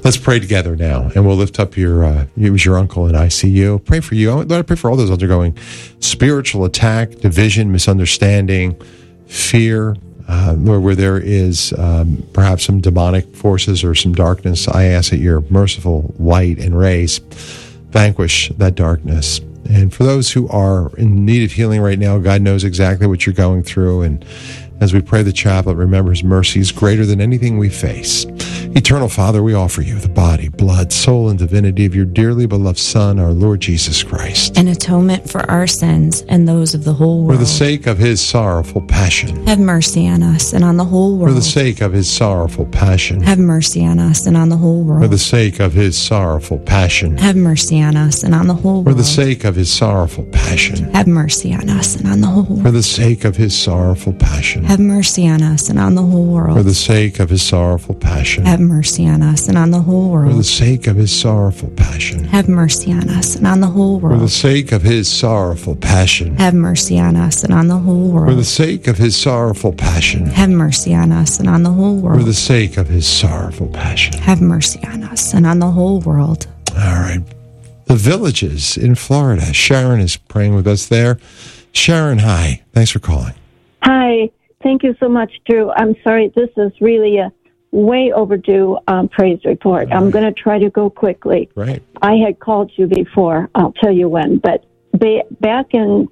Let's pray together now, and we'll lift up your uncle in ICU. Pray for you. Lord, I pray for all those undergoing spiritual attack, division, misunderstanding, fear, Lord, where there is perhaps some demonic forces or some darkness. I ask that your merciful light and rays vanquish that darkness. And for those who are in need of healing right now, God knows exactly what you're going through. And as we pray the chaplet, remember his mercy is greater than anything we face. Eternal Father, we offer you the body, blood, soul, and divinity of your dearly beloved Son, our Lord Jesus Christ. An atonement for our sins and those of the whole world. For the sake of his sorrowful passion. Have mercy on us and on the whole world. For the sake of his sorrowful passion. Have mercy on us and on the whole world. For the sake of his sorrowful passion. Have mercy on us and on the whole world. For the sake of his sorrowful passion. Have mercy on us and on the whole world. For the sake of his sorrowful passion. Have mercy on us and on the whole world. For the sake of his sorrowful passion. Have mercy on us and on the whole world. For the sake of his sorrowful passion. Have mercy on us and on the whole world. For the sake of his sorrowful passion. Have mercy on us and on the whole world. For the sake of his sorrowful passion. Have mercy on us and on the whole world. For the sake of his sorrowful passion. Have mercy on us and on the whole world. All right. The Villages in Florida. Sharon is praying with us there. Sharon, hi. Thanks for calling. Hi. Thank you so much, Drew. I'm sorry. This is really a way overdue praise report. I'm going to try to go quickly. Right. I had called you before. I'll tell you when. But back in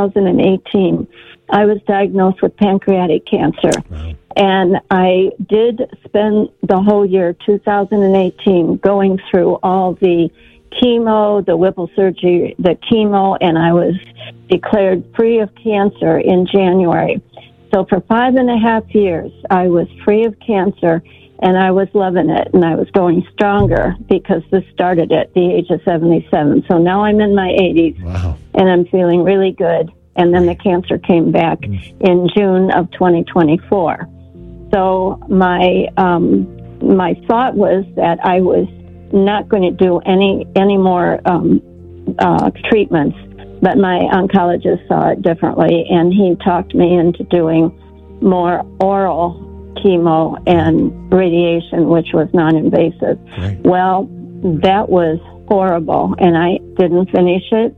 2018, I was diagnosed with pancreatic cancer. Wow. And I did spend the whole year 2018 going through all the chemo, the Whipple surgery, the chemo, and I was declared free of cancer in January. So for 5.5 years, I was free of cancer, and I was loving it, and I was going stronger because this started at the age of 77. So now I'm in my 80s, Wow. and I'm feeling really good. And then the cancer came back in June of 2024. So my thought was that I was not going to do any more treatments. But my oncologist saw it differently, and he talked me into doing more oral chemo and radiation, which was non-invasive. Right. Well, that was horrible, and I didn't finish it.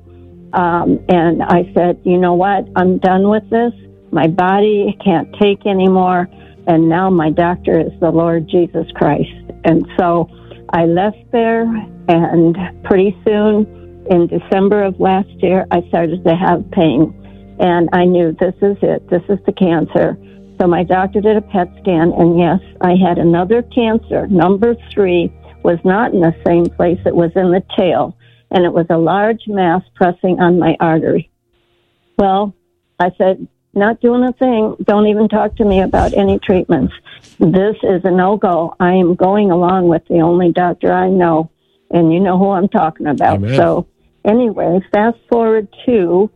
And I said, you know what? I'm done with this. My body can't take anymore, and now my doctor is the Lord Jesus Christ. And so I left there, and pretty soon, in December of last year, I started to have pain, and I knew this is it. This is the cancer. So my doctor did a PET scan, and yes, I had another cancer. Number 3 was not in the same place. It was in the tail, and it was a large mass pressing on my artery. Well, I said, not doing a thing. Don't even talk to me about any treatments. This is a no-go. I am going along with the only doctor I know, and you know who I'm talking about. Amen. So anyway, fast forward to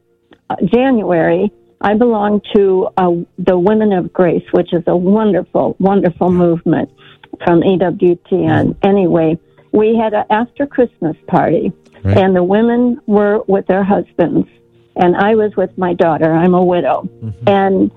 January, I belong to the Women of Grace, which is a wonderful, wonderful movement from EWTN. Anyway, we had an after Christmas party, Right. and the women were with their husbands, and I was with my daughter. I'm a widow. And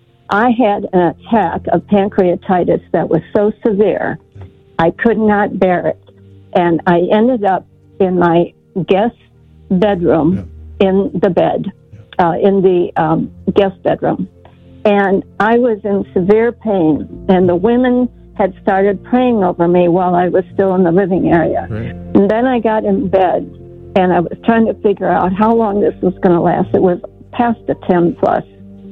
I had an attack of pancreatitis that was so severe, I could not bear it. And I ended up in my guest bedroom, in the bed, in the guest bedroom. And I was in severe pain, and the women had started praying over me while I was still in the living area. Right. And then I got in bed, and I was trying to figure out how long this was going to last. It was past the 10 plus.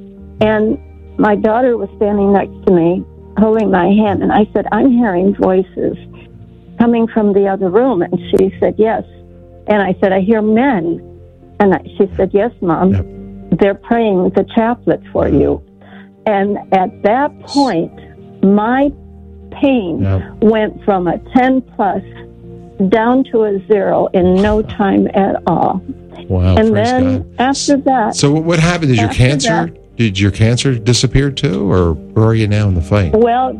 And my daughter was standing next to me, holding my hand, and I said, I'm hearing voices coming from the other room. And she said, yes. And I said, I hear men. And she said, yes, Mom. Yep. They're praying the chaplet for you. And at that point, my pain went from a 10 plus down to a 0 in no time at all. Wow. And praise then God. after that... So what happened? Did your cancer disappear too, or where are you now in the fight? Well,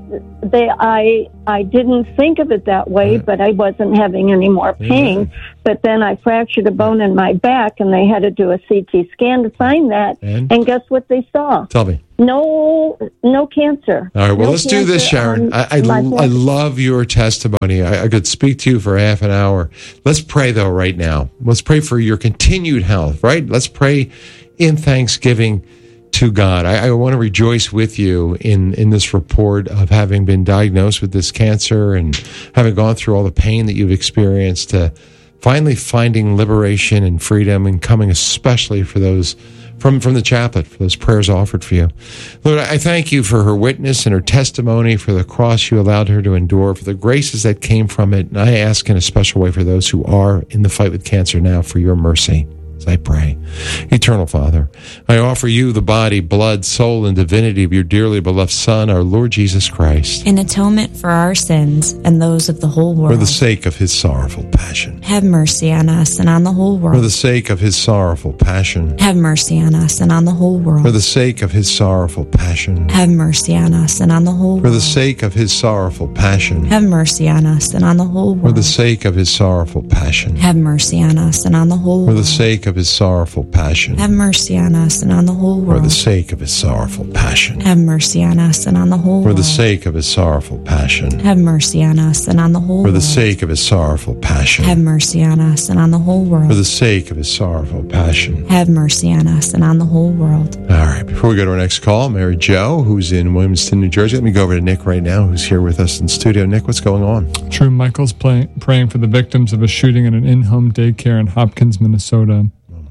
I didn't think of it that way, but I wasn't having any more pain. But then I fractured a bone in my back, and they had to do a CT scan to find that. And guess what they saw? Tell me. No cancer. All right, well, No let's do this, cancer Sharon. on I my breast. love your testimony. I could speak to you for half an hour. Let's pray, though, right now. Let's pray for your continued health, right? Let's pray in thanksgiving to God. I want to rejoice with you in this report of having been diagnosed with this cancer and having gone through all the pain that you've experienced, to finally finding liberation and freedom, and coming especially for those from the chaplet, for those prayers offered for you. Lord, I thank you for her witness and her testimony, for the cross you allowed her to endure, for the graces that came from it. And I ask in a special way for those who are in the fight with cancer now, for your mercy. As I pray. Eternal Father, I offer you the body, blood, soul, and divinity of your dearly beloved Son, our Lord Jesus Christ, in atonement for our sins and those of the whole world. for the sake of his sorrowful passion. Have mercy on us and on the whole For world. the sake of his sorrowful passion. Have mercy on us and on the whole world. For the sake of his sorrowful passion. Have mercy on us and on the whole world. For the sake of his sorrowful passion. Have mercy on us and on the whole For world. the sake of his sorrowful passion. Have mercy on us and on the whole For world. the sake of his sorrowful passion. Have mercy on us and on the whole For world. the sake of his sorrowful passion. Have mercy on us and on the whole For world. the sake of his sorrowful passion. Have mercy on us and on the whole For the world. sake of his sorrowful passion. Have mercy on us and on the whole For world. the sake of his sorrowful passion. Have mercy on us and on the whole world. All right. Before we go to our next call, Mary Jo, who's in Williamston, New Jersey. Let me go over to Nick right now, who's here with us in studio. Nick, what's going on? True, Michael's praying for the victims of a shooting at an in-home daycare in Hopkins, Minnesota.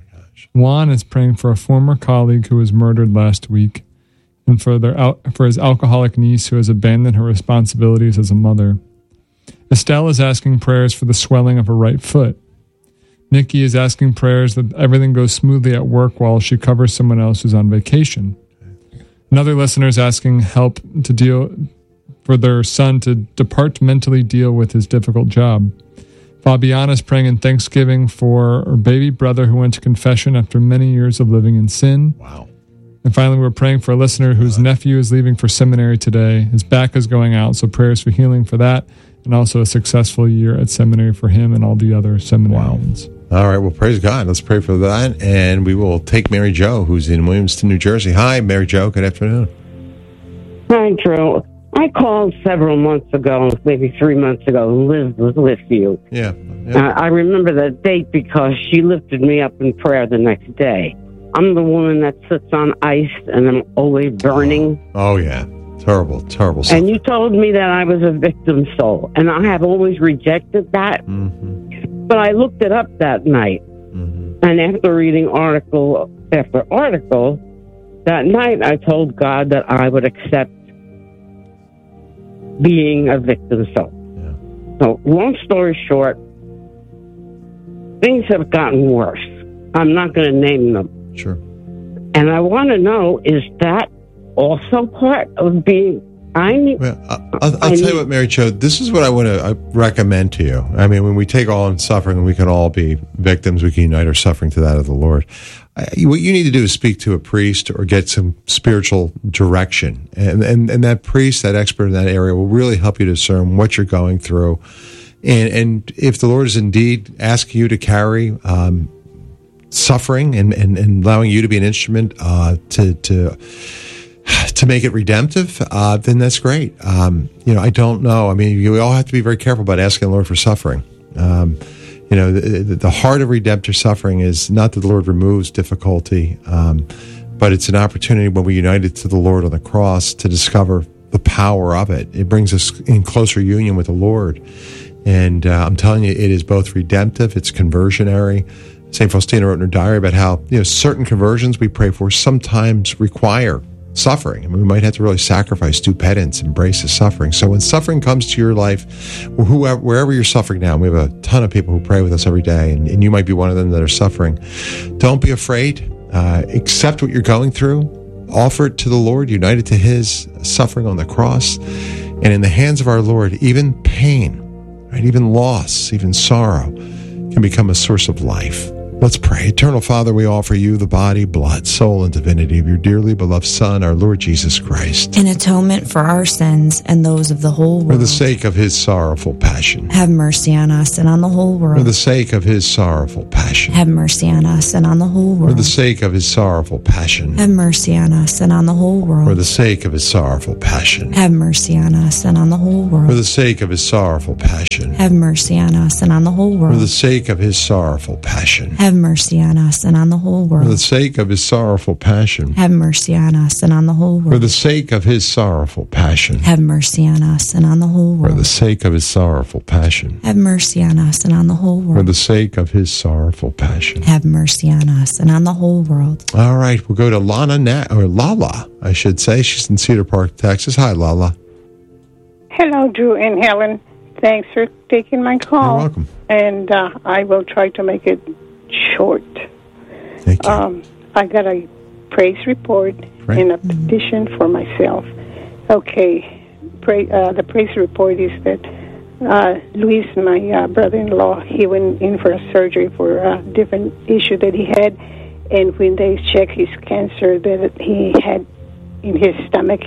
Juan is praying for a former colleague who was murdered last week, and for his alcoholic niece who has abandoned her responsibilities as a mother. Estelle is asking prayers for the swelling of her right foot. Nikki is asking prayers that everything goes smoothly at work while she covers someone else who's on vacation. Another listener is asking help for their son to departmentally deal with his difficult job. Fabiana is praying in thanksgiving for her baby brother who went to confession after many years of living in sin. Wow. And finally, we're praying for a listener whose nephew is leaving for seminary today. His back is going out, so prayers for healing for that, and also a successful year at seminary for him and all the other seminarians. All right. Well, praise God. Let's pray for that. And we will take Mary Jo, who's in Williamston, New Jersey. Hi, Mary Jo. Good afternoon. Hi, Drew. I called several months ago, maybe 3 months ago, and Liz was with you. Yeah. I remember that date because she lifted me up in prayer the next day. I'm the woman that sits on ice and I'm always burning. Oh, yeah. Terrible, terrible stuff. And you told me that I was a victim soul, and I have always rejected that. Mm-hmm. But I looked it up that night, and after reading article after article, that night I told God that I would accept being a victim soul. Yeah. So, long story short, things have gotten worse. I'm not going to name them. Sure. And I want to know, is that also part of being... Well, I'll tell you what, Mary Jo, this is what I want to recommend to you. I mean, when we take all in suffering, and we can all be victims, we can unite our suffering to that of the Lord. What you need to do is speak to a priest or get some spiritual direction. And that priest, that expert in that area, will really help you discern what you're going through. And if the Lord is indeed asking you to carry suffering and allowing you to be an instrument to make it redemptive, then that's great. I don't know. I mean, we all have to be very careful about asking the Lord for suffering. The heart of redemptive suffering is not that the Lord removes difficulty, but it's an opportunity when we united to the Lord on the cross to discover the power of it. It brings us in closer union with the Lord. And I'm telling you, it is both redemptive, it's conversionary. St. Faustina wrote in her diary about how certain conversions we pray for sometimes require suffering. I mean, we might have to really sacrifice, do penance, embrace the suffering. So when suffering comes to your life, wherever you're suffering now, we have a ton of people who pray with us every day, and you might be one of them that are suffering. Don't be afraid. Accept what you're going through. Offer it to the Lord, united to His suffering on the cross. And in the hands of our Lord, even pain, right, even loss, even sorrow can become a source of life. Let's pray. Eternal Father, we offer you the body, blood, soul, and divinity of your dearly beloved Son, our Lord Jesus Christ. In atonement for our sins and those of the whole world. For the sake of his sorrowful passion. Have mercy on us and on the whole world. For the sake of his sorrowful passion. Have mercy on us and on the whole world. For the sake of his sorrowful passion. Have mercy on us and on the whole world. For the sake of his sorrowful passion. Have mercy on us and on the whole world. For the sake of his sorrowful passion. Have mercy on us and on the whole world. For the sake of his sorrowful passion. Have mercy on us and on the whole world. For the sake of his sorrowful passion. Have mercy on us and on the whole world. For the sake of his sorrowful passion. Have mercy on us and on the whole For world. the sake of his sorrowful passion. Have mercy on us and on the whole For world. the sake of his sorrowful passion. Have mercy on us and on the whole world. All right, we'll go to Lala, I should say. She's in Cedar Park, Texas. Hi, Lala. Hello, Drew and Helen. Thanks for taking my call. You're welcome. And I will try to make it short. Thank you. I got a praise report Right. and a petition for myself. Okay, the praise report is that Luis, my brother-in-law, he went in for a surgery for a different issue that he had, and when they checked his cancer that he had in his stomach,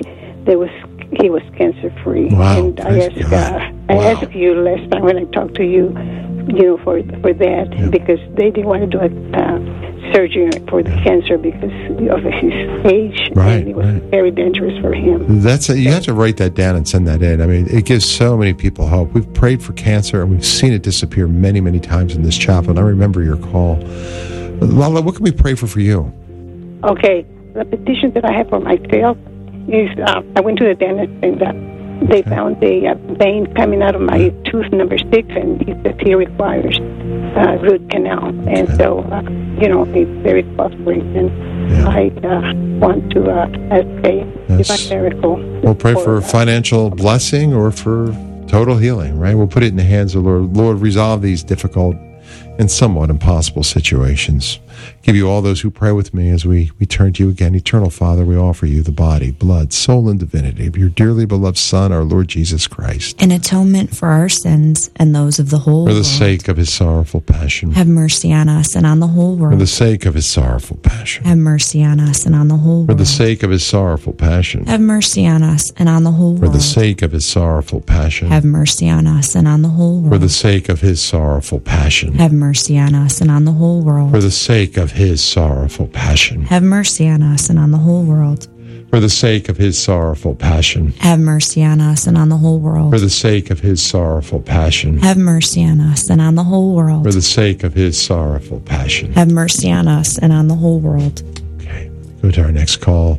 he was cancer-free. Wow, And praise God. I Wow. asked you last time when I talked to you, for that, because they didn't want to do a surgery for the cancer because of his age, Right, and it was right. very dangerous for him. You have to write that down and send that in. I mean, it gives so many people hope. We've prayed for cancer, and we've seen it disappear many, many times in this chapel, and I remember your call. Lala, what can we pray for you? Okay, the petition that I have for myself is I went to the dentist and they found a vein coming out of my tooth number 6, and he says he requires root canal. And so, it's very costly, and I want to ask a divine miracle. We'll pray for financial blessing or for total healing, right? We'll put it in the hands of the Lord. Lord, resolve these difficult and somewhat impossible situations. Give you all those who pray with me as we turn to you again. Eternal Father, we offer you the body, blood, soul, and divinity of your dearly beloved Son, our Lord Jesus Christ. In atonement for our sins and those of the whole For world. the sake of his sorrowful passion. Have mercy on us and on the whole For world. the sake of his sorrowful passion. Have mercy on us and on the whole For world. the sake of his sorrowful passion. Have mercy on us and on the whole For world. the sake of his sorrowful passion. Have mercy on us and on the whole world. For the sake of his sorrowful passion. Have mercy on us and on the whole world. For the sake of his sorrowful passion. Have mercy on us and on the whole world. For the sake of his sorrowful passion. Have mercy on us and on the whole world. For the sake of his sorrowful passion. Have mercy on us and on the whole world. For the sake of his sorrowful passion. Have mercy on us and on the whole world. Okay, go to our next call.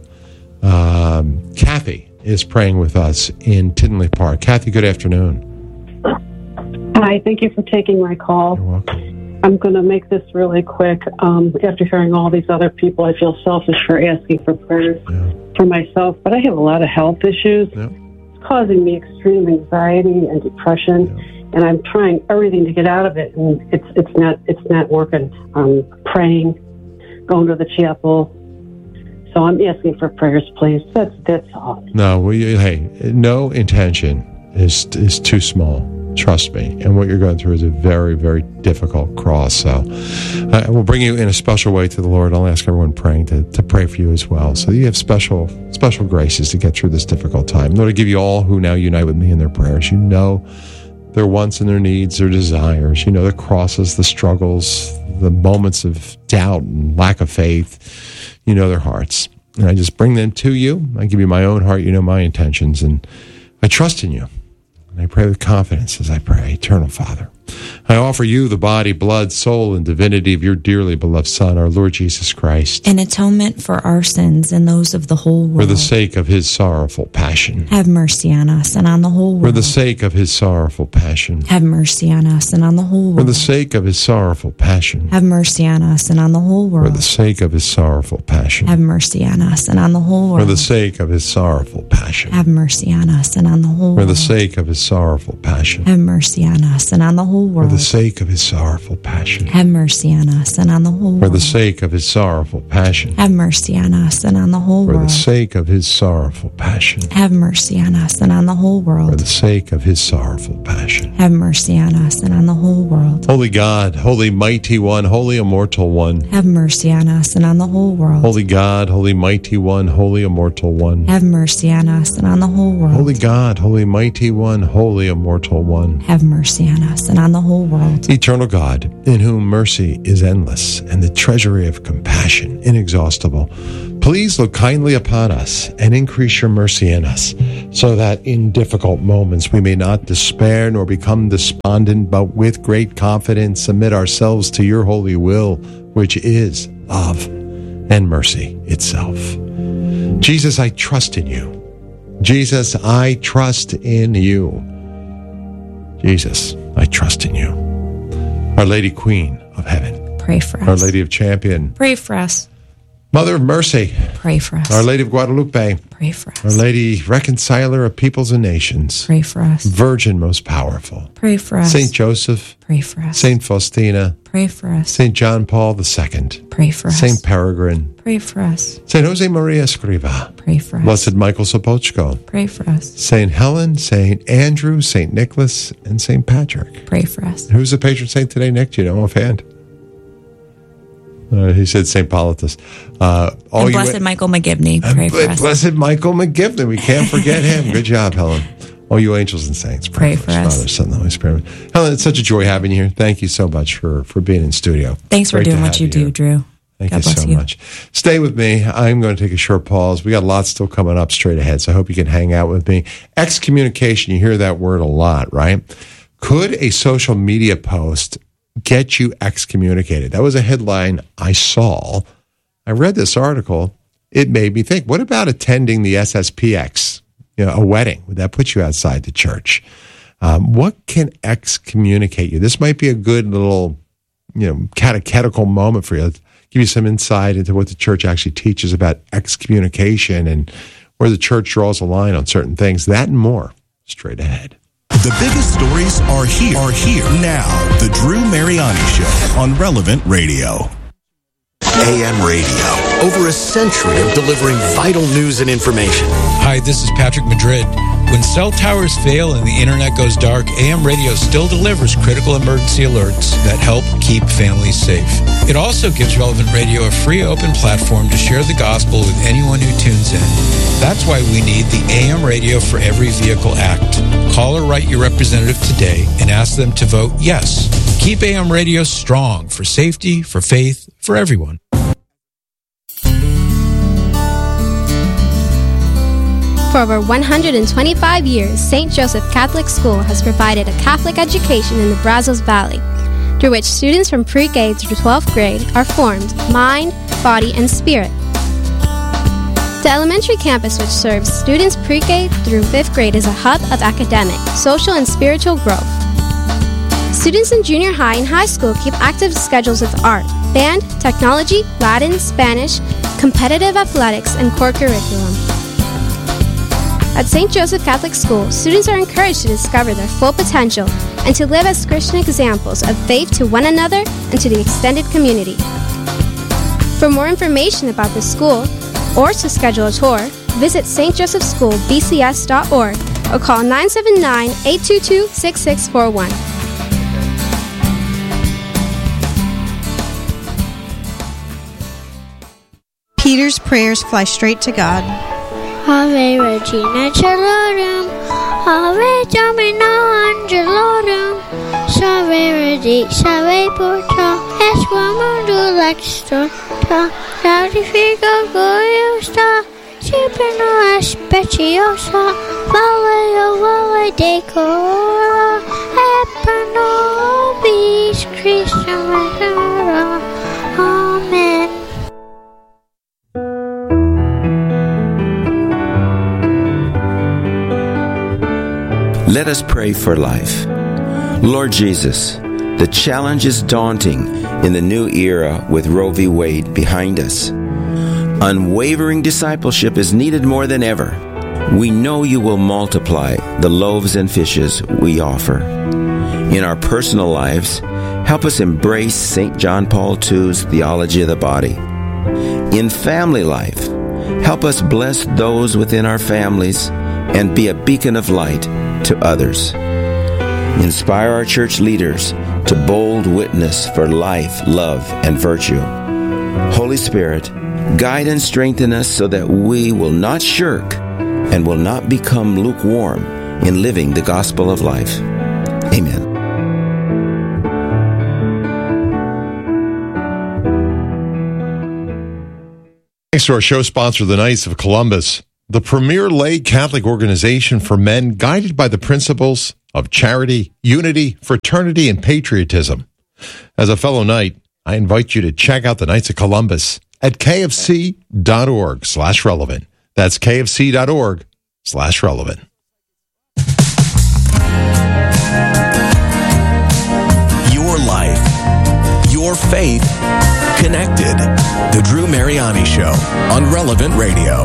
Kathy is praying with us in Tinley Park. Kathy, good afternoon. Hi, thank you for taking my call. You're welcome. I'm going to make this really quick. After hearing all these other people, I feel selfish for asking for prayers for myself, but I have a lot of health issues. Yeah. It's causing me extreme anxiety and depression, and I'm trying everything to get out of it, and it's not working. I'm praying, going to the chapel. So I'm asking for prayers, please. That's all. No, hey, no intention is too small. Trust me. And what you're going through is a very, very difficult cross. So we'll bring you in a special way to the Lord. I'll ask everyone praying to pray for you as well. So you have special graces to get through this difficult time. Lord, I give you all who now unite with me in their prayers. You know their wants and their needs, their desires. You know their crosses, the struggles, the moments of doubt and lack of faith. You know their hearts. And I just bring them to you. I give you my own heart. You know my intentions. And I trust in you. And I pray with confidence as I pray. Eternal Father, I offer you the body, blood, soul, and divinity of your dearly beloved Son, our Lord Jesus Christ. In atonement for our sins and those of the whole world. For the sake of his sorrowful passion. Have mercy on us and on the whole world. For the sake of his sorrowful passion. Have mercy on us and on the whole world. For the sake of his sorrowful passion. Have mercy on us and on the whole world. For the sake of his sorrowful passion. Have mercy on us and on the whole world. For the sake of his sorrowful passion. Have mercy on us and on the whole world. For the sake of his sorrowful passion. Have mercy on us and on the whole For world. the sake of his sorrowful passion. Have mercy on us and on the whole For world. the sake of his sorrowful passion. Have mercy on us and on the whole For the world. sake of his sorrowful passion. Have mercy on us and on the whole For world. the sake of his sorrowful passion. Have mercy on us and on the whole world. Holy God, holy mighty one, holy immortal one. Have mercy on us and on the whole world. Holy God, holy mighty one, holy immortal one. Have mercy on us and on the whole world. Holy God, holy mighty one, holy immortal one. Have mercy on us and on the whole world. Eternal God, in whom mercy is endless and the treasury of compassion inexhaustible, please look kindly upon us and increase your mercy in us, so that in difficult moments we may not despair nor become despondent, but with great confidence submit ourselves to your holy will, which is love and mercy itself. Jesus, I trust in you. Jesus, I trust in you. Jesus, I trust in you. Our Lady Queen of Heaven, Pray for us. Our Lady of Champion, Pray for us. Mother of Mercy, Pray for us. Our Lady of Guadalupe, Pray for Our us. Lady Reconciler of Peoples and Nations, Pray for us. Virgin most powerful, Pray for us. Saint Joseph, Pray for us. Saint Faustina, Pray for us. Saint John Paul II, Pray for us. Saint Peregrine, Pray for us. Saint Jose Maria Escriva, Pray for us. Blessed Michael Sopochko, Pray for us. Saint Helen, Saint Andrew, Saint Nicholas, and Saint Patrick. Pray for us. Who's the patron saint today, Nick? Do you know offhand? He said St. Politus. And Blessed Michael McGivney. Pray for us. Blessed Michael McGivney. We can't forget him. Good job, Helen. All you angels and saints. Pray for us. Father, Son, and the Holy Spirit. Helen, it's such a joy having you here. Thank you so much for being in studio. Thanks for Great to doing what have you do, Drew. Thank God you bless so you. much. Stay with me. I'm going to take a short pause. We got lots still coming up straight ahead, so I hope you can hang out with me. Excommunication, you hear that word a lot, right? Could a social media post get you excommunicated? That was a headline I saw. I read this article. It made me think, what about attending the SSPX, a wedding? Would that put you outside the church? What can excommunicate you? This might be a good little catechetical moment for you. Give you some insight into what the church actually teaches about excommunication and where the church draws a line on certain things. That and more straight ahead. The biggest stories are here now. The Drew Mariani Show on Relevant Radio. AM radio, over a century of delivering vital news and information. Hi, this is Patrick Madrid. When cell towers fail and the internet goes dark, AM radio still delivers critical emergency alerts that help keep families safe. It also gives Relevant Radio a free open platform to share the gospel with anyone who tunes in. That's why we need the AM Radio for Every Vehicle Act. Call or write your representative today and ask them to vote yes. Keep AM radio strong for safety, for faith, for everyone. For over 125 years, St. Joseph Catholic School has provided a Catholic education in the Brazos Valley, through which students from pre-K through 12th grade are formed mind, body, and spirit. The elementary campus, which serves students pre-K through 5th grade, is a hub of academic, social, and spiritual growth. Students in junior high and high school keep active schedules with art, band, technology, Latin, Spanish, competitive athletics, and core curriculum. At St. Joseph Catholic School, students are encouraged to discover their full potential and to live as Christian examples of faith to one another and to the extended community. For more information about the school or to schedule a tour, visit stjosephschoolbcs.org or call 979-822-6641. Peter's prayers fly straight to God. Ave Regina Celorum, Ave Domino Angelorum, Salve Redi, Salve Porta, Es Mundo Lextorta, Clarifica Gloriosa, Siempre no es preciosa, Vale Vale Decora, Eper Nobis Christum Redentora. Amen. Let us pray for life. Lord Jesus, the challenge is daunting in the new era with Roe v. Wade behind us. Unwavering discipleship is needed more than ever. We know you will multiply the loaves and fishes we offer. In our personal lives, help us embrace St. John Paul II's theology of the body. In family life, help us bless those within our families and be a beacon of light to others. Inspire our church leaders to bold witness for life, love, and virtue. Holy Spirit, guide and strengthen us so that we will not shirk and will not become lukewarm in living the gospel of life. Amen. Thanks to our show sponsor, the Knights of Columbus, the premier lay Catholic organization for men guided by the principles of charity, unity, fraternity, and patriotism. As a fellow Knight, I invite you to check out the Knights of Columbus at kfc.org/relevant. That's kfc.org/relevant. Your life, your faith, connected. The Drew Mariani Show on Relevant Radio.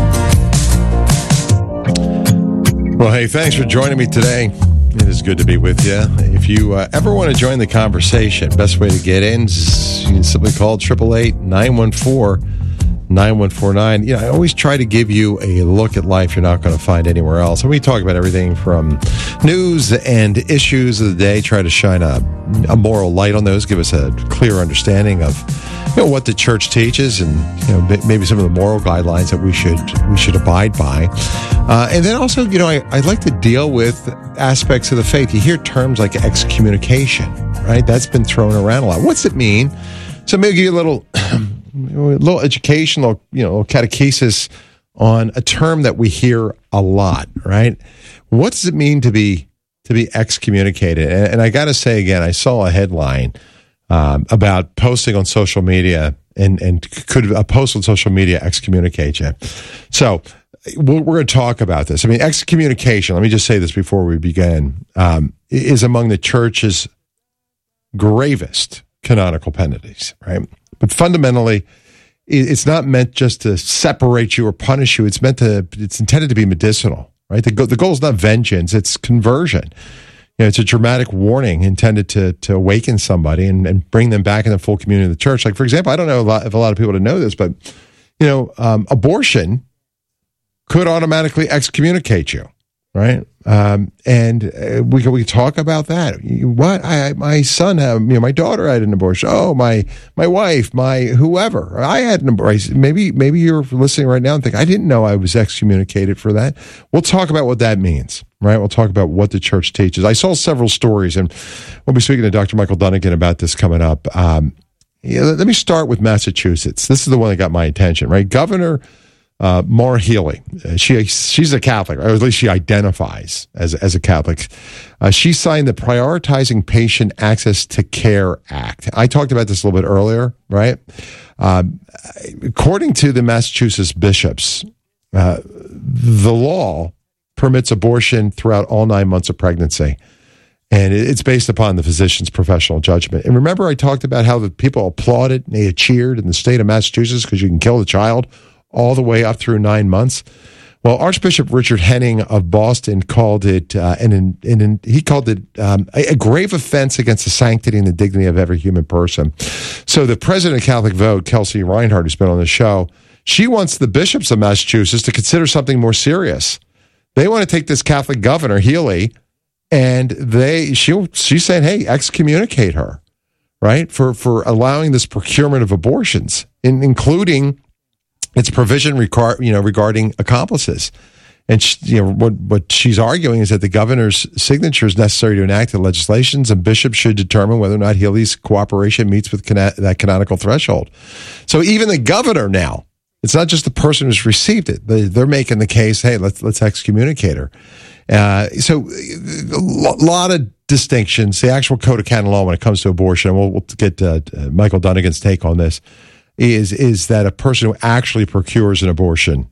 Well, hey, thanks for joining me today. It is good to be with you. If you ever want to join the conversation, best way to get in is you can simply call 888-914-9149. You know, I always try to give you a look at life you're not going to find anywhere else. And we talk about everything from news and issues of the day, try to shine a moral light on those, give us a clear understanding of what the church teaches and maybe some of the moral guidelines that we should abide by. And then also, I like to deal with aspects of the faith. You hear terms like excommunication, right? That's been thrown around a lot. What's it mean? So maybe give you a little educational, catechesis on a term that we hear a lot, right? What does it mean to be excommunicated? And I got to say again, I saw a headline about posting on social media and could a post on social media excommunicate you? So we're going to talk about this. I mean, excommunication, let me just say this before we begin, is among the church's gravest canonical penalties, right? But fundamentally, it's not meant just to separate you or punish you. It's intended to be medicinal, right? The goal is not vengeance, it's conversion. It's a dramatic warning intended to awaken somebody and bring them back in the full community of the church. Like, for example, I don't know if a lot of people know this, but, abortion could automatically excommunicate you, right? And we talk about that. My son had, my daughter had an abortion. Oh, my wife, my whoever, I had an abortion. Maybe you're listening right now and think, I didn't know I was excommunicated for that. We'll talk about what that means, right? We'll talk about what the church teaches. I saw several stories, and we'll be speaking to Dr. Michael Dunnigan about this coming up. Let me start with Massachusetts. This is the one that got my attention, right? Governor Maura Healey, she's a Catholic, or at least she identifies as a Catholic. She signed the Prioritizing Patient Access to Care Act. I talked about this a little bit earlier, right? According to the Massachusetts bishops, the law permits abortion throughout all 9 months of pregnancy. And it's based upon the physician's professional judgment. And remember, I talked about how the people applauded and they cheered in the state of Massachusetts because you can kill the child all the way up through 9 months. Well, Archbishop Richard Henning of Boston called it, he called it a grave offense against the sanctity and the dignity of every human person. So the president of Catholic Vote, Kelsey Reinhardt, who's been on the show, she wants the bishops of Massachusetts to consider something more serious. They want to take this Catholic governor, Healey, and she's saying, hey, excommunicate her, right, for allowing this procurement of abortions, including its provision regarding accomplices. And what she's arguing is that the governor's signature is necessary to enact the legislations, and bishops should determine whether or not Healey's cooperation meets with that canonical threshold. So even the governor now, it's not just the person who's received it. They're making the case, hey, let's excommunicate her. So a lot of distinctions. The actual Code of Canon Law when it comes to abortion, and we'll get Michael Dunnigan's take on this, is that a person who actually procures an abortion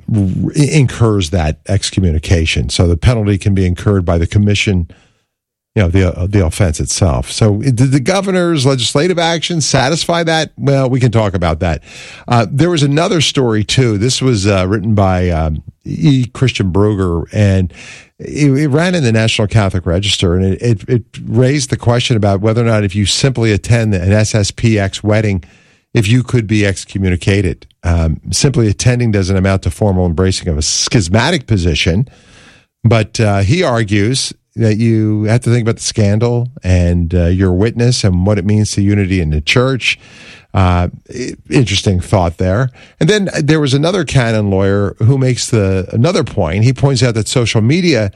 incurs that excommunication. So the penalty can be incurred by the commission the offense itself. So did the governor's legislative action satisfy that? Well, we can talk about that. There was another story, too. This was written by E. Christian Bruger, and it ran in the National Catholic Register, and it raised the question about whether or not if you simply attend an SSPX wedding, if you could be excommunicated. Simply attending doesn't amount to formal embracing of a schismatic position, but he argues that you have to think about the scandal and your witness and what it means to unity in the church. Interesting thought there. And then there was another canon lawyer who makes another point. He points out that social media,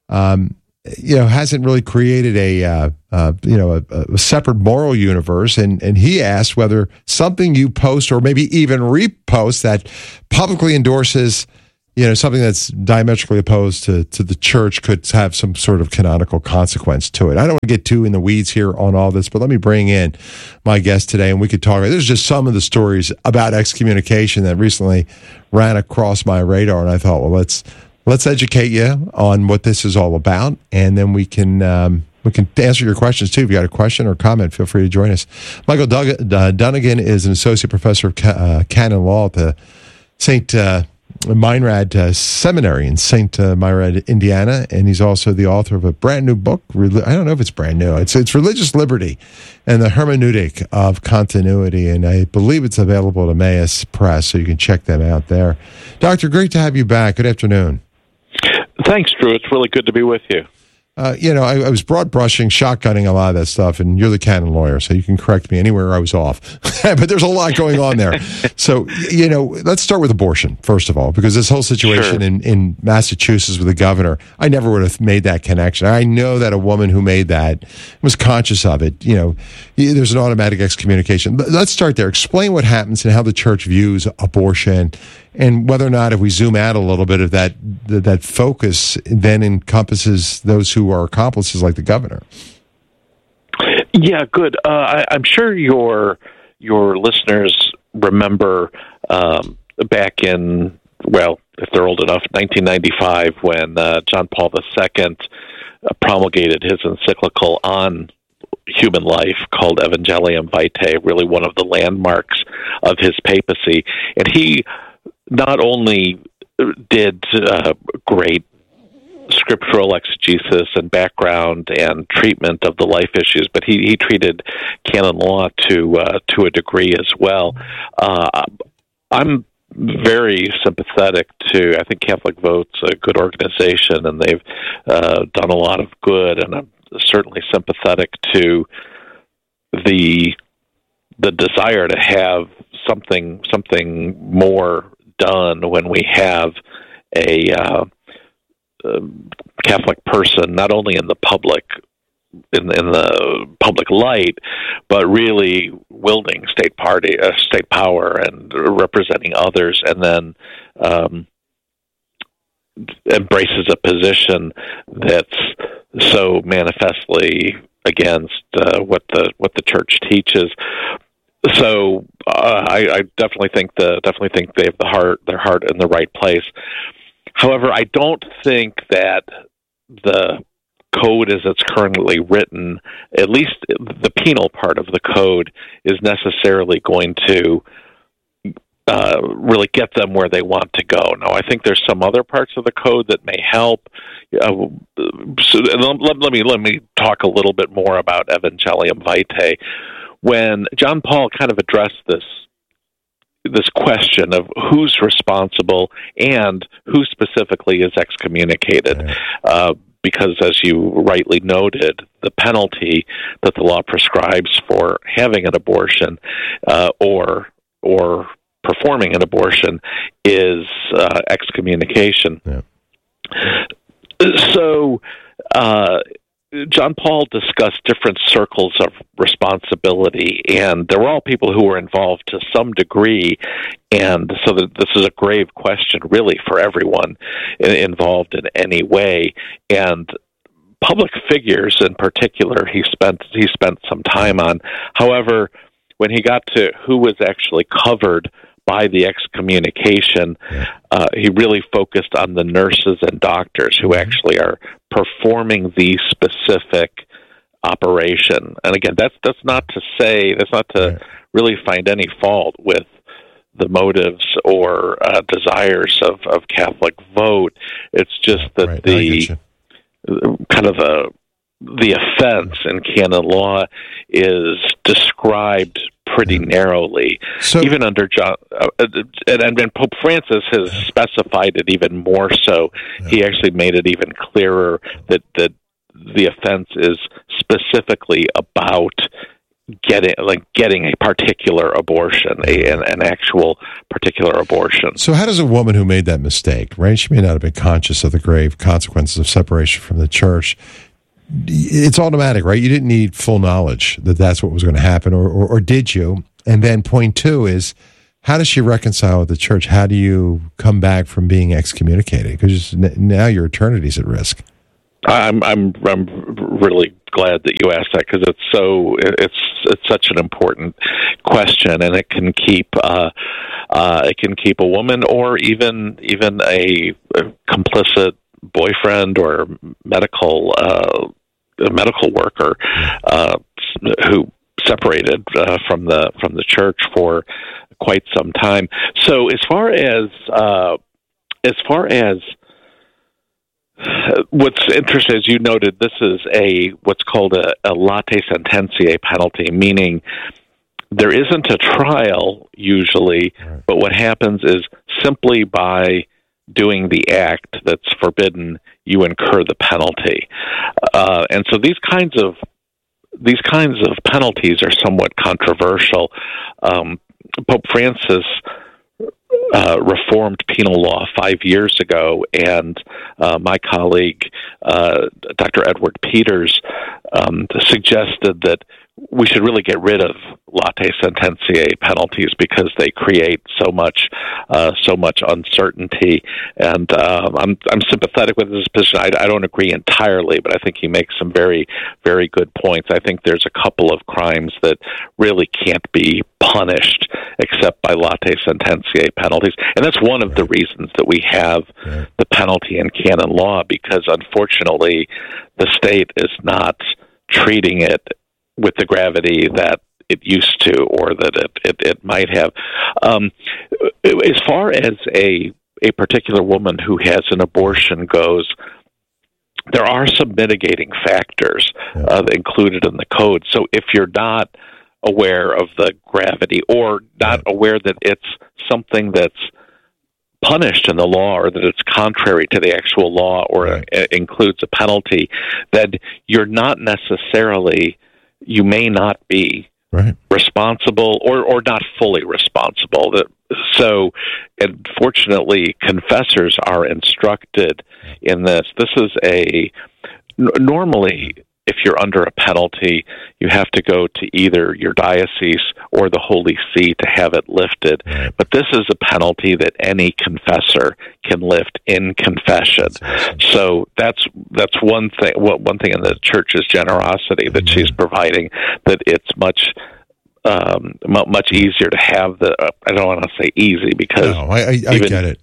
hasn't really created a separate moral universe. And he asked whether something you post or maybe even repost that publicly endorses something that's diametrically opposed to the church could have some sort of canonical consequence to it. I don't want to get too in the weeds here on all this, but let me bring in my guest today, and we could talk. There's just some of the stories about excommunication that recently ran across my radar, and I thought, well, let's educate you on what this is all about, and then we can answer your questions, too. If you got a question or comment, feel free to join us. Michael Dunnigan is an associate professor of canon law at the St. Meinrad Seminary in St. Meinrad, Indiana, and he's also the author of a brand new book. I don't know if it's brand new. It's Religious Liberty and the Hermeneutic of Continuity, and I believe it's available at Emmaus Press, so you can check them out there. Doctor, great to have you back. Good afternoon. Thanks, Drew. It's really good to be with you. I was broad brushing, shotgunning a lot of that stuff, and you're the canon lawyer, so you can correct me anywhere I was off. But there's a lot going on there. So, let's start with abortion, first of all, because this whole situation in Massachusetts with the governor, I never would have made that connection. I know that a woman who made that was conscious of it. There's an automatic excommunication. Let's start there. Explain what happens and how the church views abortion, and whether or not, if we zoom out a little bit, of that focus then encompasses those who are accomplices like the governor. Yeah, good. I'm sure your listeners remember back in, well, if they're old enough, 1995, when John Paul II promulgated his encyclical on human life called Evangelium Vitae, really one of the landmarks of his papacy. And he not only did great scriptural exegesis and background and treatment of the life issues, but he treated canon law to a degree as well. I'm very sympathetic to, I think Catholic Vote's a good organization, and they've done a lot of good, and I'm certainly sympathetic to the desire to have something more done when we have a Catholic person not only in the public light, but really wielding state power and representing others, and then embraces a position that's so manifestly against what the church teaches. So I definitely think they have their heart in the right place. However, I don't think that the code as it's currently written, at least the penal part of the code, is necessarily going to really get them where they want to go. Now, I think there's some other parts of the code that may help. So let me talk a little bit more about Evangelium Vitae. When John Paul kind of addressed this question of who's responsible and who specifically is excommunicated, because, as you rightly noted, the penalty that the law prescribes for having an abortion or performing an abortion is excommunication. Yeah. So John Paul discussed different circles of responsibility, and there were all people who were involved to some degree, and so this is a grave question really for everyone involved in any way. And public figures in particular he spent some time on. However, when he got to who was actually covered by the excommunication, he really focused on the nurses and doctors who actually are performing these specific operation. And again, that's not to really find any fault with the motives or desires of Catholic Vote. It's just that the offense in canon law is described pretty narrowly. So, even under John, and Pope Francis has specified it even more so. He actually made it even clearer that the offense is specifically about getting a particular abortion, an actual particular abortion. So how does a woman who made that mistake, right? She may not have been conscious of the grave consequences of separation from the church. It's automatic, right? You didn't need full knowledge that that's what was going to happen, or did you? And then point two is, how does she reconcile with the church? How do you come back from being excommunicated? Because now your eternity's at risk. I'm really glad that you asked that, because it's such an important question, and it can keep a woman or even a complicit boyfriend or medical worker who separated from the church for quite some time. So as far as what's interesting, as you noted, this is what's called a latae sententiae penalty, meaning there isn't a trial usually, but what happens is simply by doing the act that's forbidden, you incur the penalty. And so these kinds of penalties are somewhat controversial. Pope Francis reformed penal law 5 years ago, and my colleague, Dr. Edward Peters, suggested that we should really get rid of latae sententiae penalties because they create so much uncertainty. And I'm sympathetic with his position. I don't agree entirely, but I think he makes some very, very good points. I think there's a couple of crimes that really can't be punished except by latae sententiae penalties, and that's one of the reasons that we have the penalty in canon law, because unfortunately the state is not treating it with the gravity that it used to, or that it might have. As far as a particular woman who has an abortion goes, there are some mitigating factors included in the code. So if you're not aware of the gravity, or not aware that it's something that's punished in the law, or that it's contrary to the actual law, or includes a penalty, then you're not necessarily, you may not be responsible, or not fully responsible. So, unfortunately, confessors are instructed in this. This is normally, if you're under a penalty, you have to go to either your diocese or the Holy See to have it lifted. But this is a penalty that any confessor can lift in confession. So that's one thing. One thing in the Church's generosity that she's providing, that it's much easier to have the. I don't want to say easy, because I get it.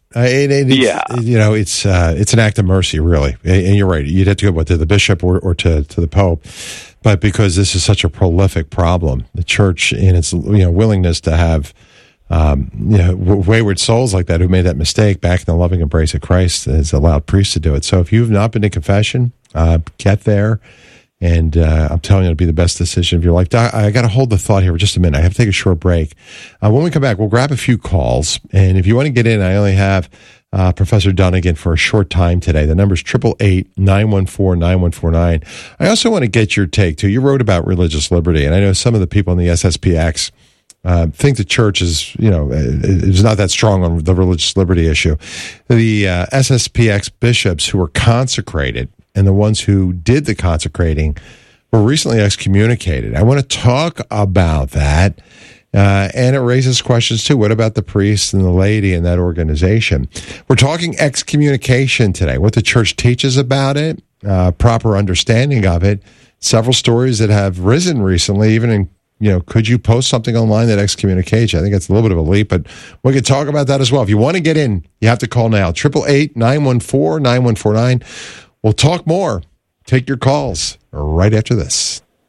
It's an act of mercy, really. And you're right. You'd have to go to the bishop or to the Pope, but because this is such a prolific problem, the Church, in its willingness to have wayward souls like that who made that mistake back in the loving embrace of Christ, has allowed priests to do it. So if you've not been to confession, get there. And I'm telling you, it'll be the best decision of your life. I got to hold the thought here for just a minute. I have to take a short break. When we come back, we'll grab a few calls. And if you want to get in, I only have Professor Dunnigan for a short time today. The number's 888-914-9149. I also want to get your take, too. You wrote about religious liberty, and I know some of the people in the SSPX think the Church is not that strong on the religious liberty issue. The SSPX bishops who were consecrated, and the ones who did the consecrating, were recently excommunicated. I want to talk about that, and it raises questions too. What about the priests and the laity in that organization? We're talking excommunication today, what the Church teaches about it, proper understanding of it, several stories that have risen recently, even in, could you post something online that excommunicates you? I think it's a little bit of a leap, but we can talk about that as well. If you want to get in, you have to call now, 888-914-9149. We'll talk more. Take your calls right after this.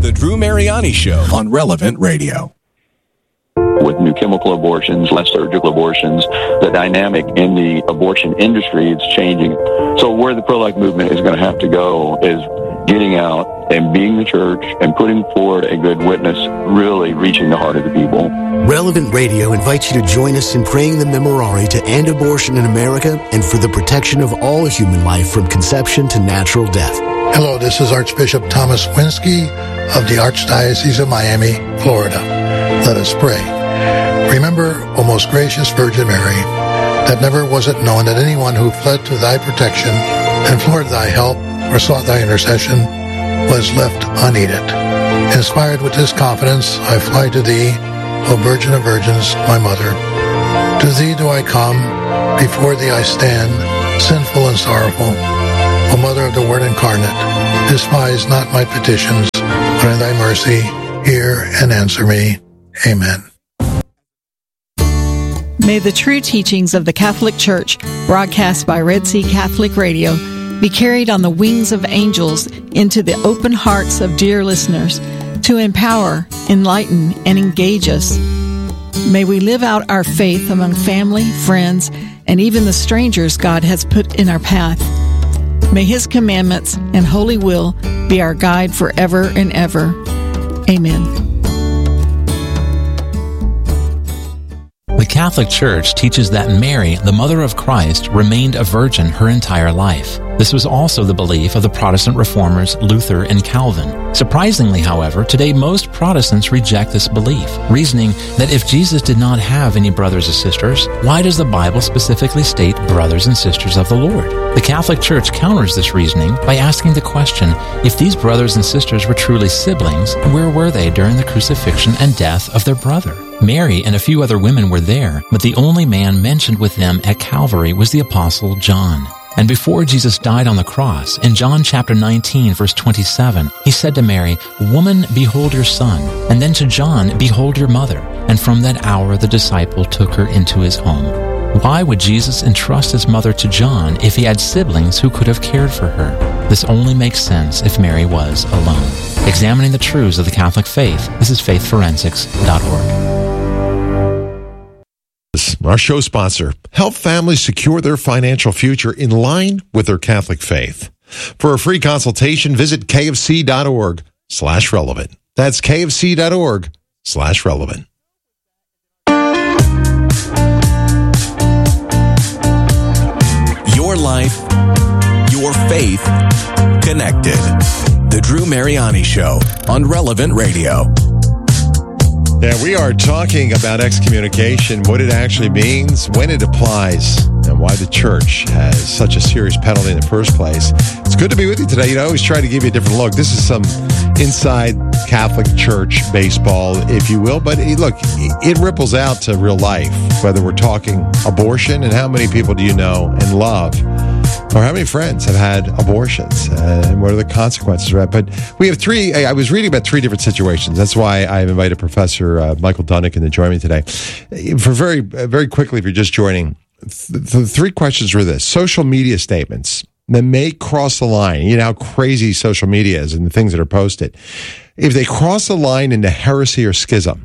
The Drew Mariani Show on Relevant Radio. With new chemical abortions, less surgical abortions, the dynamic in the abortion industry is changing. So where the pro-life movement is going to have to go is getting out and being the church and putting forward a good witness, really reaching the heart of the people. Relevant Radio invites you to join us in praying the Memorare to end abortion in America and for the protection of all human life from conception to natural death. Hello, this is Archbishop Thomas Winsky of the Archdiocese of Miami, Florida. Let us pray. Remember, O most gracious Virgin Mary, that never was it known that anyone who fled to thy protection, implored thy help, or sought thy intercession, was left unaided. Inspired with this confidence, I fly to thee, O Virgin of Virgins, my Mother. To thee do I come, before thee I stand, sinful and sorrowful. O Mother of the Word incarnate, despise not my petitions, but in thy mercy hear and answer me. Amen. May the true teachings of the Catholic Church, broadcast by Red Sea Catholic Radio, be carried on the wings of angels into the open hearts of dear listeners to empower, enlighten, and engage us. May we live out our faith among family, friends, and even the strangers God has put in our path. May His commandments and holy will be our guide forever and ever. Amen. The Catholic Church teaches that Mary, the Mother of Christ, remained a virgin her entire life. This was also the belief of the Protestant reformers Luther and Calvin. Surprisingly, however, today most Protestants reject this belief, reasoning that if Jesus did not have any brothers or sisters, why does the Bible specifically state brothers and sisters of the Lord? The Catholic Church counters this reasoning by asking the question, if these brothers and sisters were truly siblings, where were they during the crucifixion and death of their brother? Mary and a few other women were there, but the only man mentioned with them at Calvary was the Apostle John. And before Jesus died on the cross, in John chapter 19, verse 27, he said to Mary, "Woman, behold your son." And then to John, "Behold your mother." And from that hour the disciple took her into his home. Why would Jesus entrust his mother to John if he had siblings who could have cared for her? This only makes sense if Mary was alone. Examining the truths of the Catholic faith, this is faithforensics.org. Our show sponsor, help families secure their financial future in line with their Catholic faith. For a free consultation, visit kfc.org/relevant. That's kfc.org/relevant. Your life, your faith, connected. The Drew Mariani Show on Relevant Radio. Yeah, we are talking about excommunication, what it actually means, when it applies, and why the church has such a serious penalty in the first place. It's good to be with you today. I always try to give you a different look. This is some inside Catholic Church baseball, if you will. But look, it ripples out to real life, whether we're talking abortion and how many people do you know and love, or how many friends have had abortions, and what are the consequences of that. But we have I was reading about 3 different situations. That's why I've invited Professor Michael Dunnigan to join me today. For very, very quickly, if you're just joining, the 3 questions were this. Social media statements that may cross the line. You know how crazy social media is and the things that are posted. If they cross the line into heresy or schism,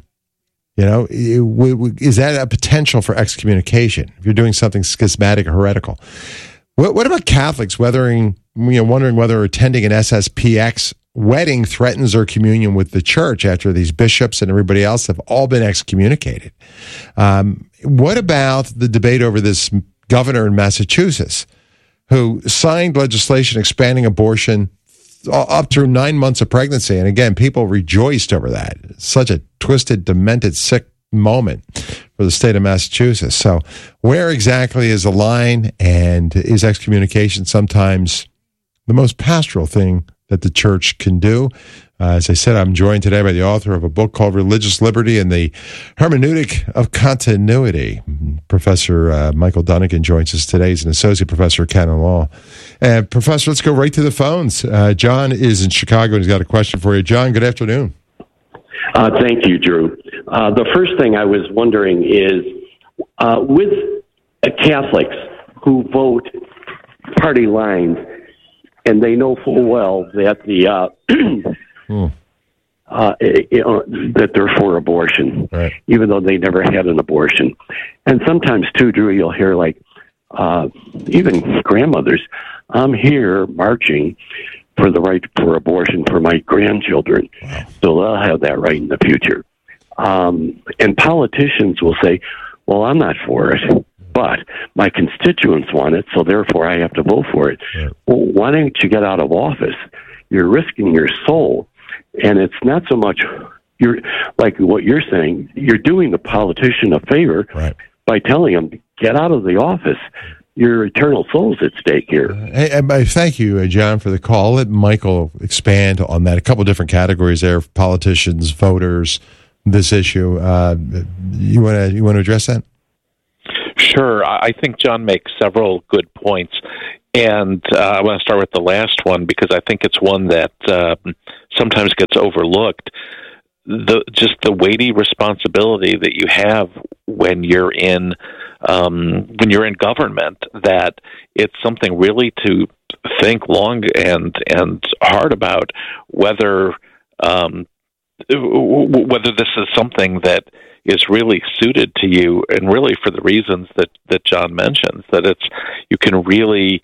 is that a potential for excommunication if you're doing something schismatic or heretical? What about Catholics wondering whether attending an SSPX wedding threatens their communion with the church after these bishops and everybody else have all been excommunicated? What about the debate over this governor in Massachusetts who signed legislation expanding abortion up through 9 months of pregnancy? And again, people rejoiced over that. It's such a twisted, demented, sick moment for the state of Massachusetts. So where exactly is the line, and is excommunication sometimes the most pastoral thing that the church can do? As I said, I'm joined today by the author of a book called Religious Liberty and the Hermeneutic of Continuity. Professor Michael Dunnigan joins us today. He's an associate professor of canon law. Professor, let's go right to the phones. John is in Chicago and he's got a question for you. John, good afternoon. Thank you, Drew. The first thing I was wondering is, with Catholics who vote party lines, and they know full well that that they're for abortion, right, even though they never had an abortion. And sometimes too, Drew, you'll hear like even grandmothers, "I'm here marching for the right for abortion for my grandchildren," so they'll have that right in the future. And politicians will say, "Well, I'm not for it, but my constituents want it, so therefore I have to vote for it." Right. Well, why don't you get out of office? You're risking your soul. And it's not so much you're like what you're saying. You're doing the politician a favor by telling him, get out of the office. Your eternal soul's at stake here. Thank you, John, for the call. Let Michael expand on that. A couple of different categories there: politicians, voters, this issue. You want to address that? Sure. I think John makes several good points. And I want to start with the last one because I think it's one that sometimes gets overlooked. Just the weighty responsibility that you have when you're in government, that it's something really to think long and hard about whether this is something that is really suited to you, and really for the reasons that John mentions, that you can really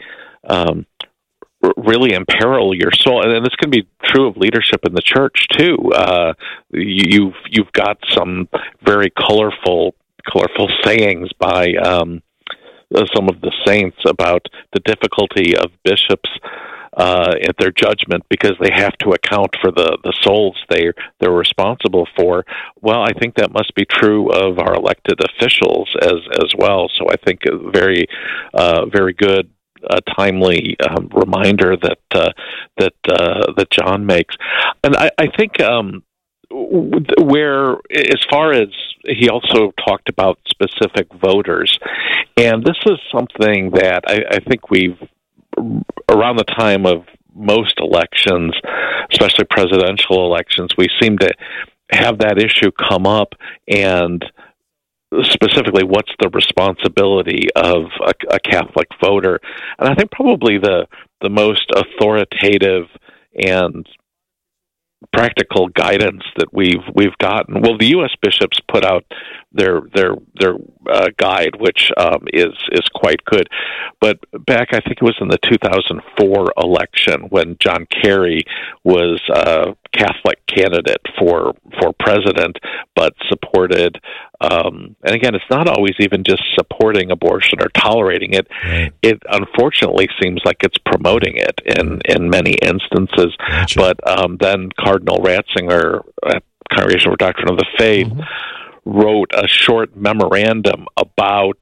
imperil your soul, and this can be true of leadership in the church too. You've got some very colorful sayings by some of the saints about the difficulty of bishops at their judgment because they have to account for the souls they're responsible for. Well, I think that must be true of our elected officials as well. So I think a very good, timely reminder that John makes, and I think where, as far as he also talked about specific voters, and this is something that I think we've, around the time of most elections, especially presidential elections, we seem to have that issue come up, and specifically what's the responsibility of a Catholic voter. And I think probably the most authoritative and practical guidance that we've gotten. Well, the U.S. bishops put out their guide, which is quite good. But back, I think it was in the 2004 election when John Kerry was a Catholic candidate for president, but supported. And again, it's not always even just supporting abortion or tolerating it. Right. It unfortunately seems like it's promoting it in many instances. Gotcha. But then Cardinal Ratzinger at Congregation for Doctrine of the Faith wrote a short memorandum about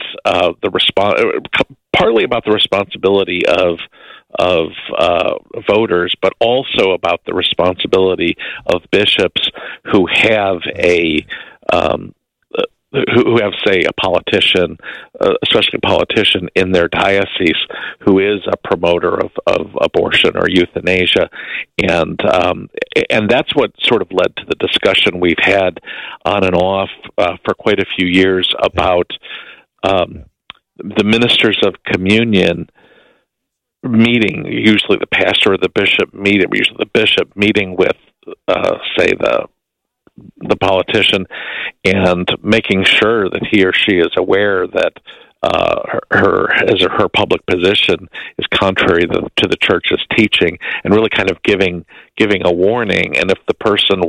partly about the responsibility of voters, but also about the responsibility of bishops who have say, a politician, especially a politician in their diocese who is a promoter of abortion or euthanasia. And that's what sort of led to the discussion we've had on and off for quite a few years about the ministers of communion meeting, usually the pastor or the bishop meeting, usually the bishop meeting with, say, the politician, and making sure that he or she is aware that her public position is contrary to the church's teaching, and really kind of giving a warning. And if the person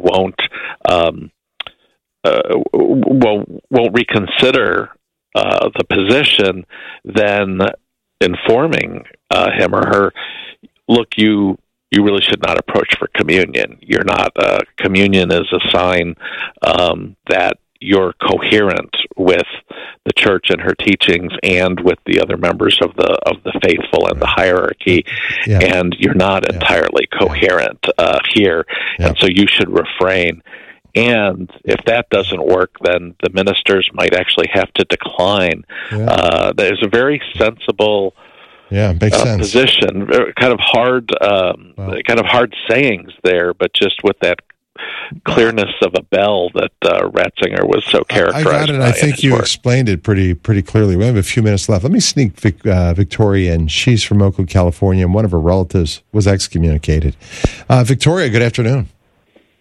won't reconsider the position, then informing him or her, look, you really should not approach for communion. You're not. Communion is a sign that you're coherent with the church and her teachings, and with the other members of the faithful and the hierarchy, and you're not entirely coherent here, and so you should refrain. And if that doesn't work, then the ministers might actually have to decline. There's a very sensible. Makes sense. Position, kind of hard sayings there, but just with that clearness of a bell that Ratzinger was so characterized. I got it. I think you explained it pretty clearly. We have a few minutes left. Let me sneak Victoria in. She's from Oakland, California, and one of her relatives was excommunicated. Victoria, good afternoon.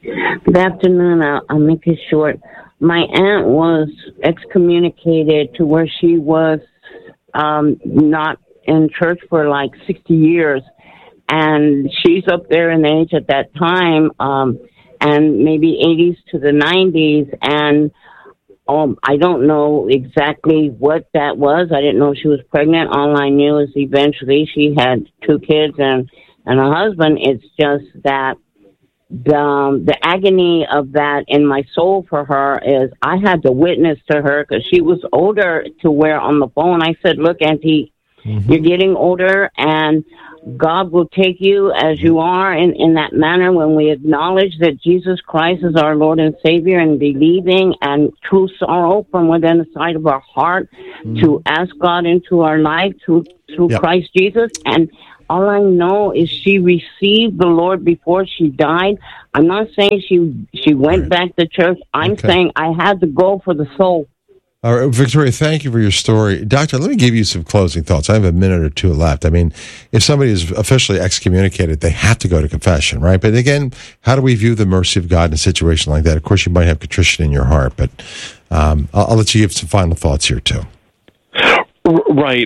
Good afternoon. I'll make it short. My aunt was excommunicated to where she was not in church for like 60 years. And she's up there in age at that time, and maybe 80s to the 90s. And I don't know exactly what that was. I didn't know she was pregnant. All I knew is eventually she had 2 kids and a husband. It's just that the agony of that in my soul for her is I had to witness to her because she was older to where on the phone I said, look, Auntie, you're getting older and God will take you as you are in that manner when we acknowledge that Jesus Christ is our Lord and Savior and believing and true sorrow from within the side of our heart to ask God into our life through Christ Jesus. And all I know is she received the Lord before she died. I'm not saying she went back to church. I'm saying I had to go for the soul. All right, Victoria, thank you for your story. Doctor, let me give you some closing thoughts. I have a minute or two left. I mean, if somebody is officially excommunicated, they have to go to confession, right? But again, how do we view the mercy of God in a situation like that? Of course, you might have contrition in your heart, but I'll let you give some final thoughts here, too. Right.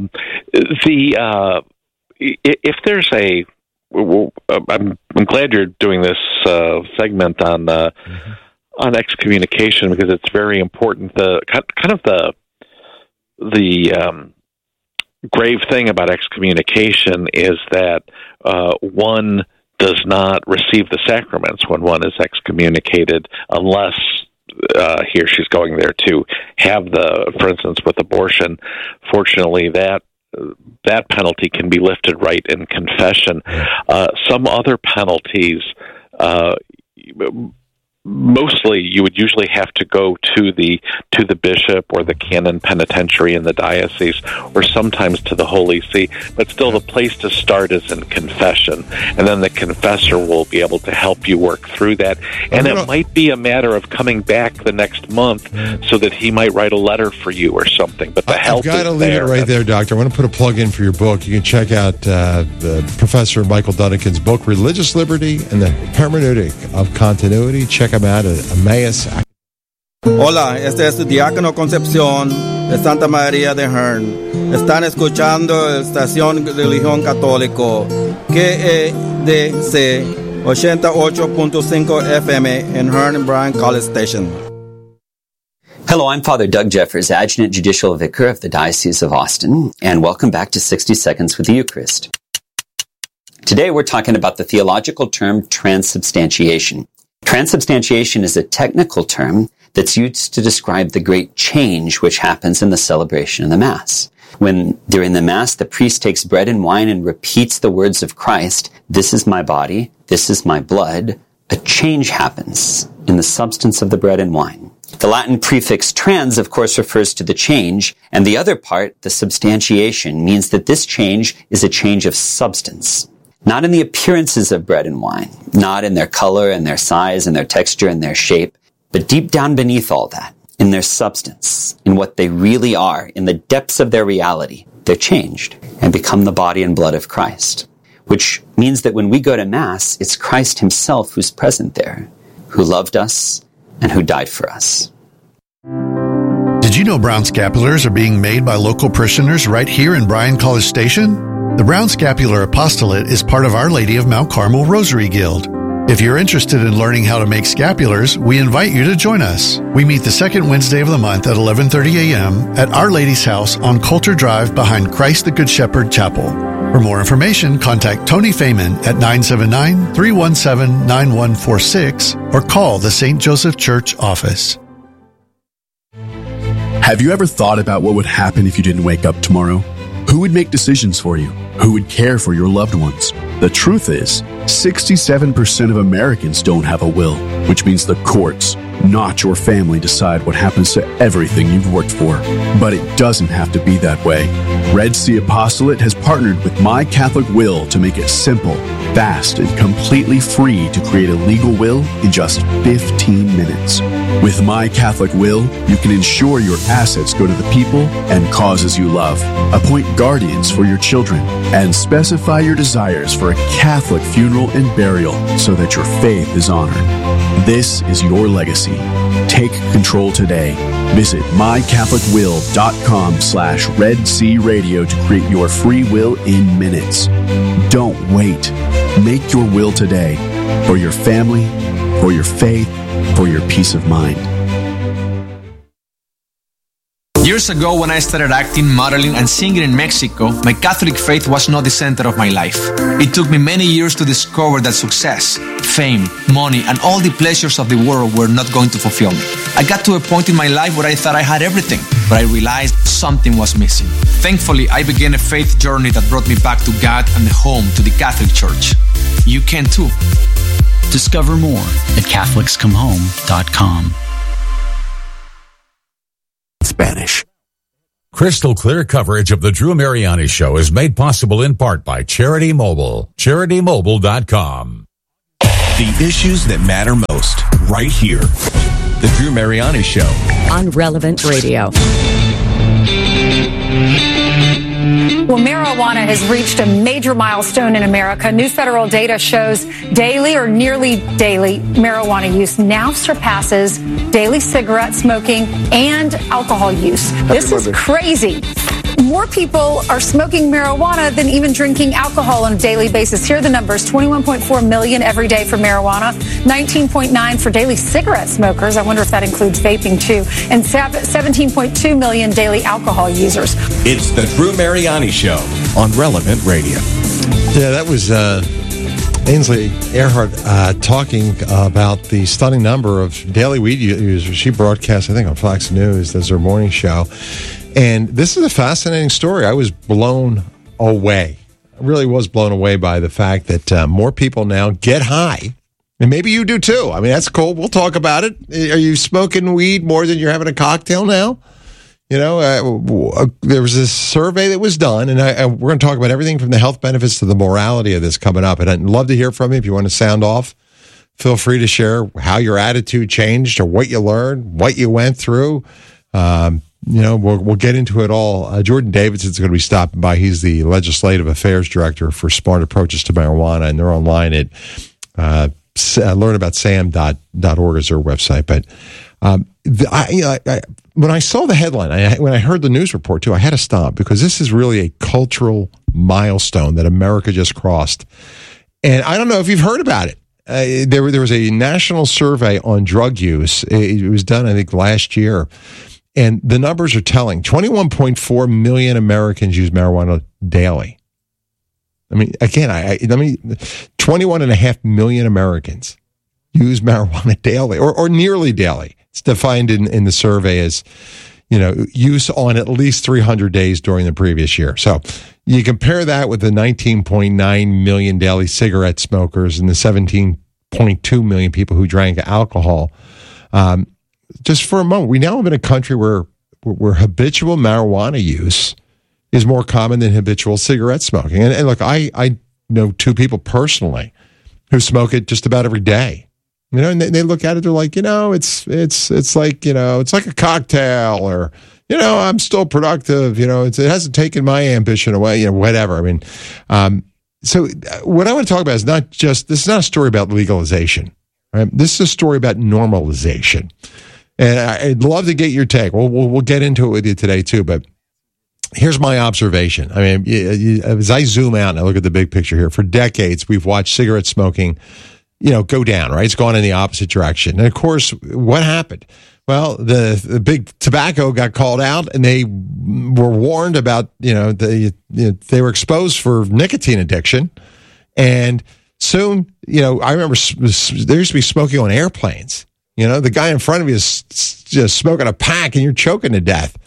If there's I'm glad you're doing this segment on excommunication because it's very important. The grave thing about excommunication is that one does not receive the sacraments when one is excommunicated unless he or she's going there to have for instance, with abortion. Fortunately, that penalty can be lifted right in confession. Some other penalties, mostly you would usually have to go to the bishop or the canon penitentiary in the diocese, or sometimes to the Holy See. But still, the place to start is in confession, and then the confessor will be able to help you work through that. And it might be a matter of coming back the next month so that he might write a letter for you or something. But the help is there. I've got to leave it right there, Doctor. I want to put a plug in for your book. You can check out the Professor Michael Dunnigan's book, Religious Liberty and the Hermeneutic of Continuity. Check them out at Emmaus. Hola, este es Diácono Concepción de Santa María de Hearn. Están escuchando la estación de Religión Católico, KEDC 88.5 FM in Hearn and Bryan College Station. Hello, I'm Father Doug Jeffers, Adjutant Judicial Vicar of the Diocese of Austin, and welcome back to 60 Seconds with the Eucharist. Today we're talking about the theological term transubstantiation. Transubstantiation is a technical term that's used to describe the great change which happens in the celebration of the Mass. When during the Mass, the priest takes bread and wine and repeats the words of Christ, "This is my body, this is my blood," a change happens in the substance of the bread and wine. The Latin prefix trans, of course, refers to the change, and the other part, the substantiation, means that this change is a change of substance. Not in the appearances of bread and wine, not in their color and their size and their texture and their shape, but deep down beneath all that, in their substance, in what they really are, in the depths of their reality, they're changed and become the body and blood of Christ. Which means that when we go to Mass, it's Christ himself who's present there, who loved us and who died for us. Did you know brown scapulars are being made by local parishioners right here in Bryan College Station? The Brown Scapular Apostolate is part of Our Lady of Mount Carmel Rosary Guild. If you're interested in learning how to make scapulars, we invite you to join us. We meet the second Wednesday of the month at 11:30 a.m. at Our Lady's House on Coulter Drive behind Christ the Good Shepherd Chapel. For more information, contact Tony Feynman at 979-317-9146 or call the St. Joseph Church office. Have you ever thought about what would happen if you didn't wake up tomorrow? Who would make decisions for you? Who would care for your loved ones? The truth is, 67% of Americans don't have a will, which means the courts, not your family, decide what happens to everything you've worked for. But it doesn't have to be that way. Red Sea Apostolate has partnered with My Catholic Will to make it simple, fast and completely free to create a legal will in just 15 minutes. With My Catholic Will, you can ensure your assets go to the people and causes you love, appoint guardians for your children, and specify your desires for a Catholic funeral and burial so that your faith is honored. This is your legacy. Take control today. Visit mycatholicwill.com/Red Sea Radio to create your free will in minutes. Don't wait. Make your will today for your family, for your faith, for your peace of mind. Years ago, when I started acting, modeling, and singing in Mexico, my Catholic faith was not the center of my life. It took me many years to discover that success, fame, money, and all the pleasures of the world were not going to fulfill me. I got to a point in my life where I thought I had everything, but I realized something was missing. Thankfully, I began a faith journey that brought me back to God and home to the Catholic Church. You can too. Discover more at CatholicsComeHome.com. Spanish. Crystal clear coverage of the Drew Mariani Show is made possible in part by Charity Mobile. CharityMobile.com. The issues that matter most, right here. The Drew Mariani Show. On Relevant Radio. Well, marijuana has reached a major milestone in America. New federal data shows daily or nearly daily marijuana use now surpasses daily cigarette smoking and alcohol use. This is crazy. More people are smoking marijuana than even drinking alcohol on a daily basis. Here are the numbers. 21.4 million every day for marijuana, 19.9 for daily cigarette smokers. I wonder if that includes vaping too. And 17.2 million daily alcohol users. It's the Drew Mariani Show on Relevant Radio. Yeah, that was Ainsley Earhardt talking about the stunning number of daily weed users. She broadcast, I think, on Fox News as her morning show. And this is a fascinating story. I was blown away. I really was blown away by the fact that more people now get high. And maybe you do too. I mean, that's cool. We'll talk about it. Are you smoking weed more than you're having a cocktail now? You know, there was this survey that was done, and we're going to talk about everything from the health benefits to the morality of this coming up. And I'd love to hear from you. If you want to sound off, feel free to share how your attitude changed or what you learned, what you went through. You know, we'll get into it all. Jordan Davidson's going to be stopping by. He's the Legislative Affairs Director for Smart Approaches to Marijuana, and they're online at learnaboutsam.org is their website. But when I saw the headline, when I heard the news report too, I had to stop because this is really a cultural milestone that America just crossed. And I don't know if you've heard about it. There was a national survey on drug use. It was done, I think, last year. And the numbers are telling. 21.4 million Americans use marijuana daily. I mean, again, 21.5 million Americans use marijuana daily or nearly daily. It's defined in the survey as, you know, use on at least 300 days during the previous year. So you compare that with the 19.9 million daily cigarette smokers and the 17.2 million people who drank alcohol. Just for a moment, we now live in a country where habitual marijuana use is more common than habitual cigarette smoking. And look, I know two people personally who smoke it just about every day. You know, and they look at it, they're like, you know, it's like, you know, it's like a cocktail, or, you know, I'm still productive. You know, it hasn't taken my ambition away. You know, whatever. I mean, so what I want to talk about is this is not a story about legalization. Right? This is a story about normalization. And I'd love to get your take. We'll get into it with you today too, but here's my observation. I mean, as I zoom out and I look at the big picture here, for decades, we've watched cigarette smoking, you know, go down, right? It's gone in the opposite direction. And of course, what happened? Well, the big tobacco got called out, and they were warned about, you know, they were exposed for nicotine addiction. And soon, you know, I remember there used to be smoking on airplanes. You know, the guy in front of you is just smoking a pack and you're choking to death.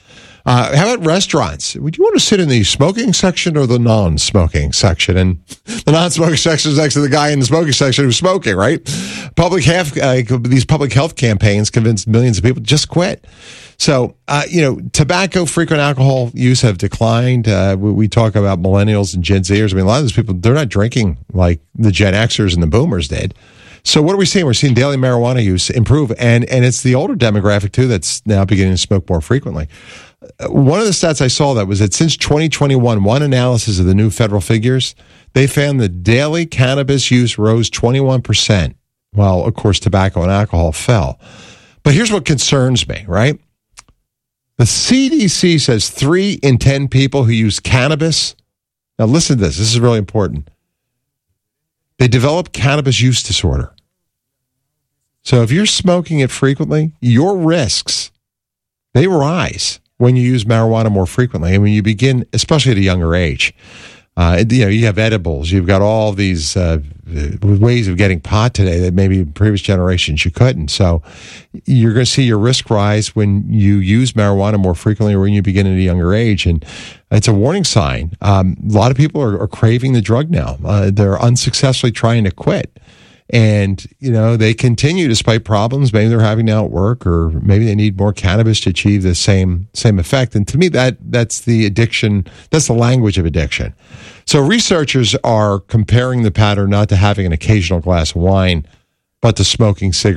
How about restaurants? Would you want to sit in the smoking section or the non-smoking section? And the non-smoking section is next to the guy in the smoking section who's smoking, right? These public health campaigns convince millions of people to just quit. So, tobacco, frequent alcohol use have declined. We talk about millennials and Gen Zers. I mean, a lot of those people, they're not drinking like the Gen Xers and the boomers did. So what are we seeing? We're seeing daily marijuana use improve, and it's the older demographic, too, that's now beginning to smoke more frequently. One of the stats I saw that was that since 2021, one analysis of the new federal figures, they found that daily cannabis use rose 21%, while, of course, tobacco and alcohol fell. But here's what concerns me, right? The CDC says 3 in 10 people who use cannabis, now listen to this, this is really important, they develop cannabis use disorder. So if you're smoking it frequently, your risks, they rise when you use marijuana more frequently. And when you begin, especially at a younger age, you have edibles, you've got all these ways of getting pot today that maybe in previous generations you couldn't. So you're going to see your risk rise when you use marijuana more frequently or when you begin at a younger age. And it's a warning sign. A lot of people are craving the drug now. They're unsuccessfully trying to quit. And, they continue despite problems. Maybe they're having now at work, or maybe they need more cannabis to achieve the same effect. And to me, that's the addiction. That's the language of addiction. So researchers are comparing the pattern not to having an occasional glass of wine, but to smoking cigarettes.